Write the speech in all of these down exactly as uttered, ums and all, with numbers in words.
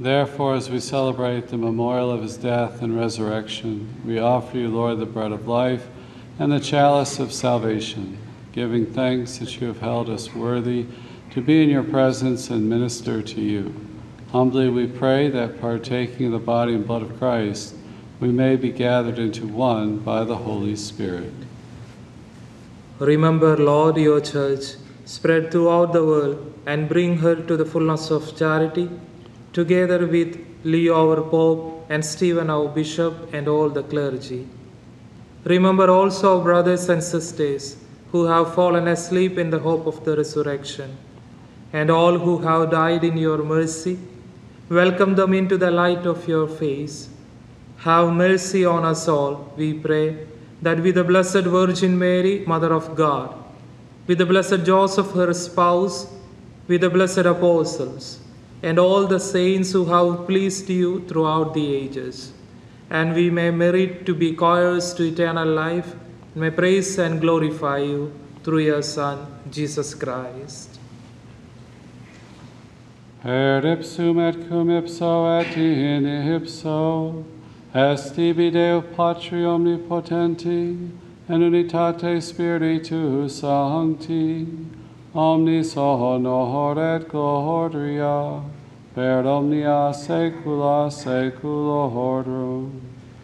Therefore, as we celebrate the memorial of his death and resurrection, we offer you, Lord, the bread of life and the chalice of salvation, giving thanks that you have held us worthy to be in your presence and minister to you. Humbly we pray that, partaking of the body and blood of Christ, we may be gathered into one by the Holy Spirit. Remember, Lord, your church, spread throughout the world, and bring her to the fullness of charity, together with Leo our Pope, and Stephen our Bishop, and all the clergy. Remember also our brothers and sisters who have fallen asleep in the hope of the resurrection, and all who have died in your mercy. Welcome them into the light of your face. Have mercy on us all, we pray, that with the Blessed Virgin Mary, Mother of God, with the Blessed Joseph, her spouse, with the blessed apostles, and all the saints who have pleased you throughout the ages, and we may merit to be heirs to eternal life, and may praise and glorify you through your Son, Jesus Christ. Per ipsum et cum ipso et in ipso, est tibi Deo Patri omnipotenti, in unitate Spiritus Sancti, omnis honor et gloria, per omnia saecula saeculorum.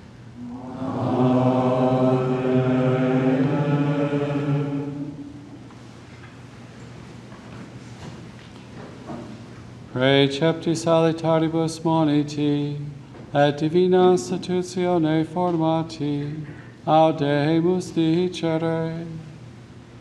Precepti salitaribus moniti, et divina institutione formati, audemus dicere.